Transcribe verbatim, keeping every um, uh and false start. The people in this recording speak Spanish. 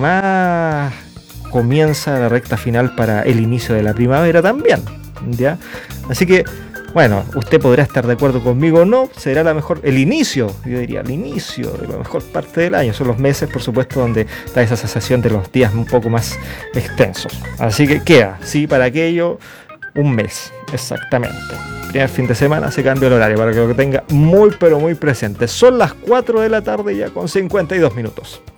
además comienza la recta final para el inicio de la primavera también, ¿ya? Así que, bueno, usted podrá estar de acuerdo conmigo o no, será la mejor, el inicio, yo diría, el inicio de la mejor parte del año. Son los meses, por supuesto, donde está esa sensación de los días un poco más extensos. Así que queda, sí, para aquello, un mes, exactamente. Primer fin de semana se cambia el horario para que lo tenga muy, pero muy presente. Son las cuatro de la tarde ya con cincuenta y dos minutos.